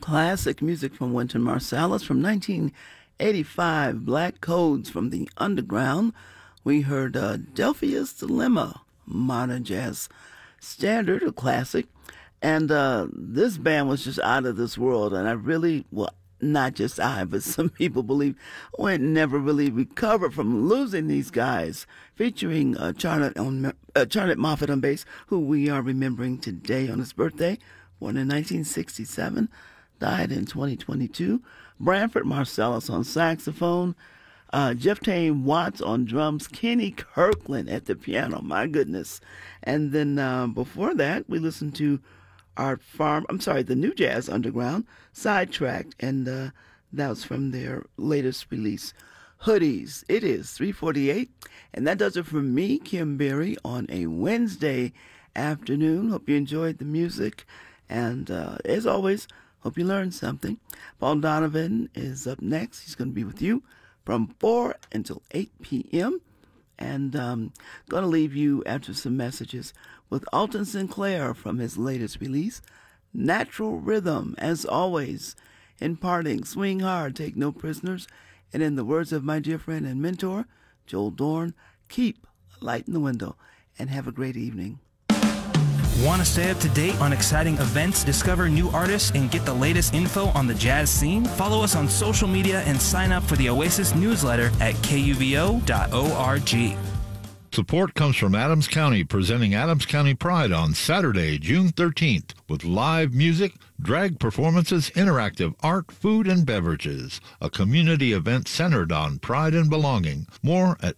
Classic music from Wynton Marsalis from 1985. Black Codes from the Underground. We heard Delphia's Dilemma, modern jazz standard, a classic. And this band was just out of this world. And I really, well, not just I, but some people believe we never really recovered from losing these guys. Featuring Charlotte Moffett on bass, who we are remembering today on his birthday, born in 1967. Died in 2022. Branford Marsalis on saxophone. Jeff Tane Watts on drums. Kenny Kirkland at the piano. My goodness. And then before that, we listened to the New Jazz Underground, Sidetracked, and that was from their latest release, Hoodies. It is 3:48, and that does it for me, Kim Berry, on a Wednesday afternoon. Hope you enjoyed the music, and as always, hope you learned something. Paul Donovan is up next. He's going to be with you from 4 until 8 p.m. And going to leave you after some messages with Alton Sinclair from his latest release, Natural Rhythm. As always, in parting, swing hard, take no prisoners. And in the words of my dear friend and mentor, Joel Dorn, keep a light in the window and have a great evening. Want to stay up to date on exciting events, discover new artists, and get the latest info on the jazz scene? Follow us on social media and sign up for the Oasis newsletter at kuvo.org. Support comes from Adams County, presenting Adams County Pride on Saturday, June 13th, with live music, drag performances, interactive art, food, and beverages. A community event centered on pride and belonging. More at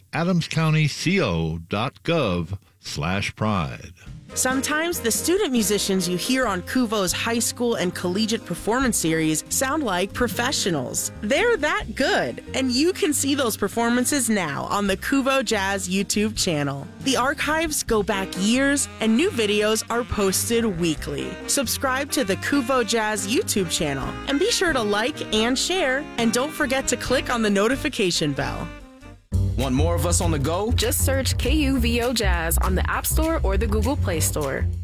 adamscountyco.gov/pride. Sometimes the student musicians you hear on Kuvo's high school and collegiate performance series sound like professionals. They're that good, and you can see those performances now on the Kuvo Jazz YouTube channel. The archives go back years, and new videos are posted weekly. Subscribe to the Kuvo Jazz YouTube channel, and be sure to like and share, and don't forget to click on the notification bell. Want more of us on the go? Just search KUVO Jazz on the App Store or the Google Play Store.